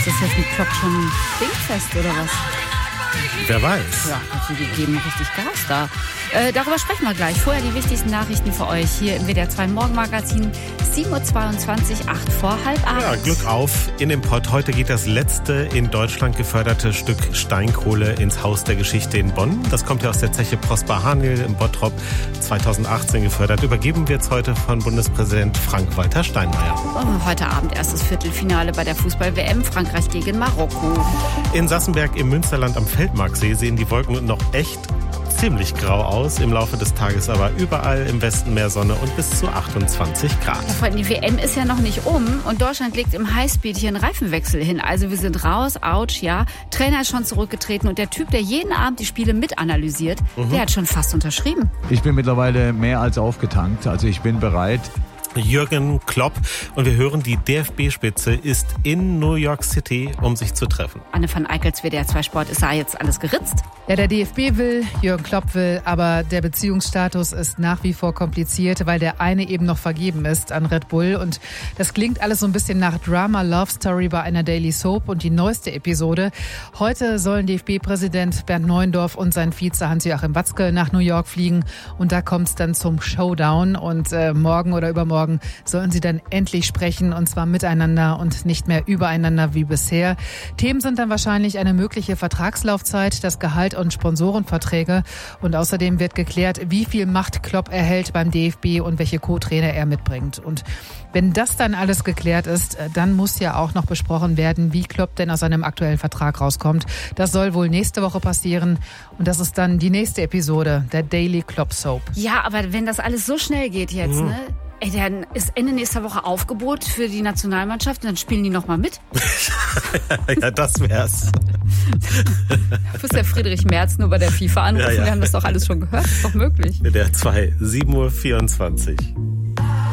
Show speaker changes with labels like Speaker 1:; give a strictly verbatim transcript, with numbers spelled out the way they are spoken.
Speaker 1: Ist das jetzt mit Klopp schon dingfest oder was?
Speaker 2: Wer weiß.
Speaker 1: Ja, also die geben richtig Gas da. Äh, darüber sprechen wir gleich. Vorher die wichtigsten Nachrichten für euch hier im W D R zwei Morgenmagazin. sieben Uhr zweiundzwanzig, acht vor halb acht.
Speaker 2: Ja, Glück auf in dem Pott. Heute geht das letzte in Deutschland geförderte Stück Steinkohle ins Haus der Geschichte in Bonn. Das kommt ja aus der Zeche Prosper Haniel im Bottrop, zweitausendachtzehn gefördert. Übergeben wird es heute von Bundespräsident Frank-Walter Steinmeier.
Speaker 1: Oh, heute Abend erstes Viertelfinale bei der Fußball-W M. Frankreich gegen Marokko.
Speaker 2: In Sassenberg im Münsterland am Feldmarksee sehen die Wolken noch echt ziemlich grau aus. Im Laufe des Tages aber überall im Westen mehr Sonne und bis zu achtundzwanzig Grad.
Speaker 1: Ja, vor allem die W M ist ja noch nicht um und Deutschland legt im Highspeed hier einen Reifenwechsel hin. Also wir sind raus, ouch, ja. Trainer ist schon zurückgetreten und der Typ, der jeden Abend die Spiele mit analysiert, mhm. der hat schon fast unterschrieben.
Speaker 3: Ich bin mittlerweile mehr als aufgetankt. Also ich bin bereit.
Speaker 2: Jürgen Klopp. Und wir hören, die D F B-Spitze ist in New York City, um sich zu treffen.
Speaker 1: Anne van Eickels, W D R zwei Sport, ist da jetzt alles geritzt?
Speaker 4: Ja, der D F B will, Jürgen Klopp will, aber der Beziehungsstatus ist nach wie vor kompliziert, weil der eine eben noch vergeben ist an Red Bull. Und das klingt alles so ein bisschen nach Drama Love Story bei einer Daily Soap. Und die neueste Episode: Heute sollen D F B-Präsident Bernd Neuendorf und sein Vize Hans-Joachim Watzke nach New York fliegen. Und da kommt es dann zum Showdown. Und äh, morgen oder übermorgen sollen sie dann endlich sprechen, und zwar miteinander und nicht mehr übereinander wie bisher. Themen sind dann wahrscheinlich eine mögliche Vertragslaufzeit, das Gehalt und Sponsorenverträge. Und außerdem wird geklärt, wie viel Macht Klopp erhält beim D F B und welche Co-Trainer er mitbringt. Und wenn das dann alles geklärt ist, dann muss ja auch noch besprochen werden, wie Klopp denn aus seinem aktuellen Vertrag rauskommt. Das soll wohl nächste Woche passieren. Und das ist dann die nächste Episode der Daily Klopp Soap.
Speaker 1: Ja, aber wenn das alles so schnell geht jetzt, mhm. ne? Ey, dann ist Ende nächster Woche Aufgebot für die Nationalmannschaft und dann spielen die noch mal mit.
Speaker 2: Ja, das wär's.
Speaker 1: Du bist der Friedrich Merz nur bei der FIFA anrufen. Ja, ja. Wir haben das doch alles schon gehört. Ist doch möglich.
Speaker 2: W D R zwei, sieben Uhr vierundzwanzig.